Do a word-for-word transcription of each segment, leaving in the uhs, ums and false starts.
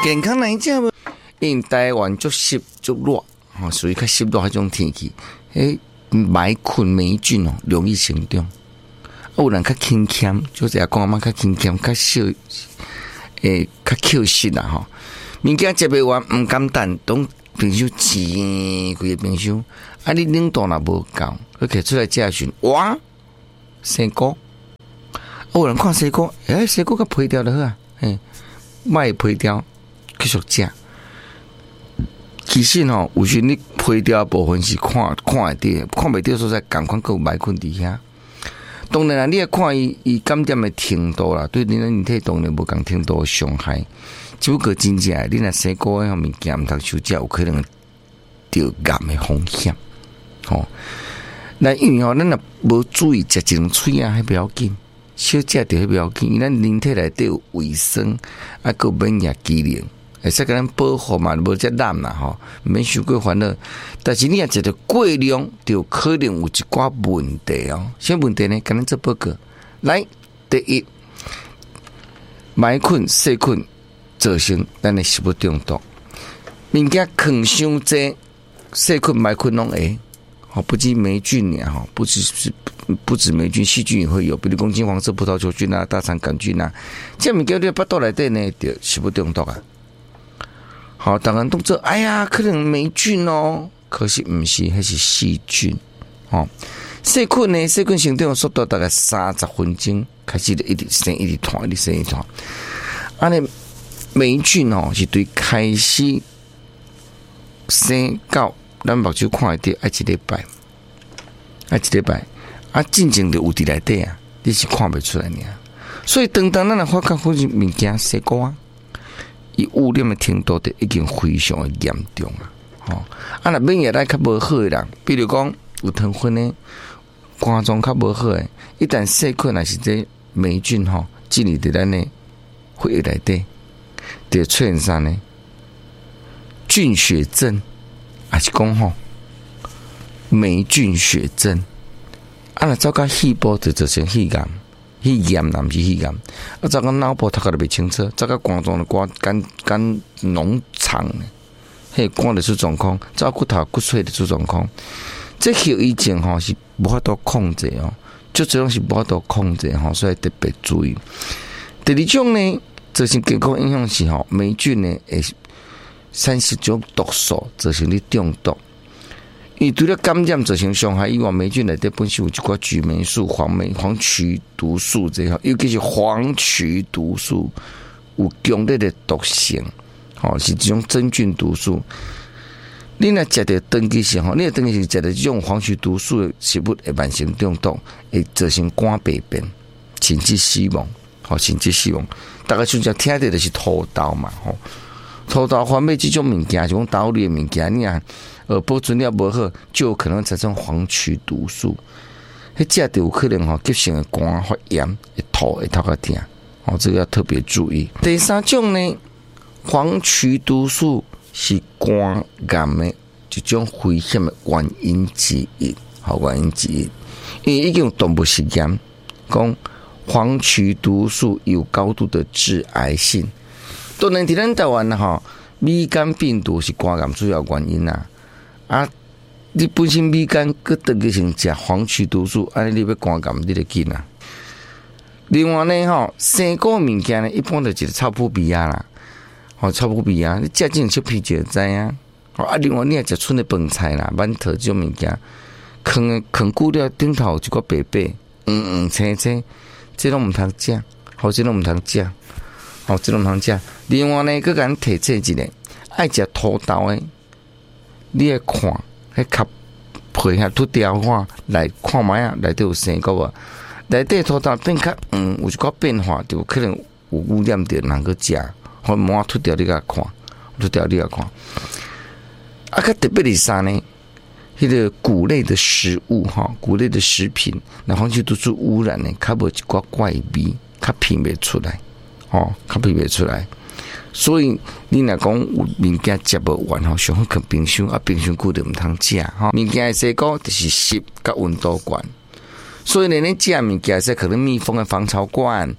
健康来讲，因台湾足湿足热，吼，属于较湿热迄种天气，诶，霾菌霉菌哦容易生长。啊，有人较轻欠，就是阿公阿妈较轻欠，较少，诶，较扣湿啦吼。物件食袂完，毋甘等，当冰箱挤规个冰箱，啊，你冷冻若无够，佢摕出来食时，哇，生果。啊，有人看生果，诶，生果甲皮掉就好啊，嘿，莫皮掉。继续食，其实吼、喔，有时你皮掉部分是看看会到，看袂到所在，赶快有霾菌伫遐。当然啦，你要看伊伊感染的程度啦，对你的身体当然无共程度的伤害。只不过真正你若生果迄物件毋通收食，有可能得癌的风险。吼、喔，那因为吼、喔，咱若无注意食一两喙啊，迄不要紧。小食着迄不要紧，因咱人体内底有卫生，啊，个免疫机能，会使甲咱保护嘛，无遮烂啦吼，免伤过烦恼。但是你若食着过量，就可能有一寡问题哦。啥问题呢？甲咱做报告。来，第一，霾菌、细菌造成咱的食物中毒，物件放伤济，细菌、霾菌拢会。哦，不止霉菌呀，哈，不只是不止霉菌，细菌也会有，比如讲金黄色葡萄球菌啊、大肠杆菌啊，这物叫你巴肚内底呢，就食物中毒啊。好，当然动作，哎呀，可能霉菌哦，可是不是，那是细菌。哦，细菌呢，细菌生长的速度大概三十分钟开始就一直生一直团，一直生一直团。啊，那霉菌哦，是对开始生到。咱目睭看会到，爱一礼拜，爱一礼拜，啊，真正就有伫内底啊，你是看袂出来呢。所以，当当咱来发觉好似物件西瓜，伊污染的程度就已经非常的严重啊。吼、哦，啊，若免疫力较无好的人，比如讲有糖分的，肝脏较无好的，一旦细菌还是这霉菌吼，进入伫咱的血液内底，就出现啥呢？菌血症。还是讲吼，霉菌血症，啊，若走到肺部就造成肺癌，肺炎呐，毋是肺癌。啊，走到脑部，头壳就袂清楚，走到肝脏的肝肝肝脓肠，迄肝就出状况，走到骨头骨髓就出状况。这后遗症吼是无法度控制哦，就这种是无法度控制吼，所以特别注意。第二种呢，造成健康影响是吼，霉菌呢会。产生种毒素，造成你中毒。伊除了感染造成伤害以外，霉菌内底本身有一寡菊霉素、黄霉、黄曲毒素这样，尤其是黄曲毒素有强烈的毒性，吼、哦、是这种真菌毒素。你若食到长期时候，你若长期时食到这种黄曲毒素的食物，会慢性中毒，会造成肝病变，甚至死亡，吼、哦、甚至死亡。大家就讲听到就是土豆嘛，吼、哦。土豆番麦这种物件，这种豆类的物件，你啊，呃，保存了不好，就有可能产生黄曲毒素。迄食就有可能吼，急性的肝发炎，会吐会头壳痛，哦，这个要特别注意。第三种呢，黄曲毒素是肝癌的一种危险的原因之一，好原因之一。因为已经有动物实验讲，黄曲毒素有高度的致癌性。当然，伫咱台湾吼，乙肝病毒是肝癌主要原因啦。啊，你本身乙肝，佮长期性食黄曲毒素，安尼你要肝癌你就紧啦。另外呢，吼，生果物件呢，一般就是臭扑鼻啊啦，吼臭扑鼻啊，你食这种臭鼻就知啊。啊，另外你也食剩的饭菜啦、馒头这种物件，放放久了顶头有一个白白、黄黄青青，这拢毋通食，好，这拢毋通食。哦，这种通食。另外呢，佮咱提醒一下，爱食土豆的，你要看，迄壳皮遐脱掉看，来看卖啊，内底有生果无？内底土豆变较嗯，有一寡变化，就可能有污染着人去食，或膜脱掉你甲看，脱掉你甲看。啊，较特别是啥呢？迄个谷类的食物哈，谷类的食品，那黄曲毒素污染呢，较无一寡怪味，较品袂出来。哦，较品袂出来，所以你若讲有物件食无完吼，上好放冰箱，啊冰箱久就毋通食吼。物件的西果就是湿甲温度悬，所以呢，你食物件是可能密封的防潮罐，迄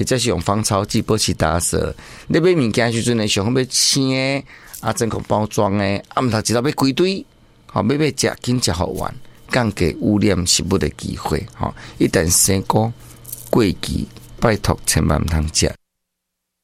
或者是用芳草剂保持打色。你买物件时阵呢，上好要青的啊，真空包装的，啊，毋通一道要规堆，好要要食紧食好完，降低污染食物的机会。好，一旦生果过期，拜托千万毋通食。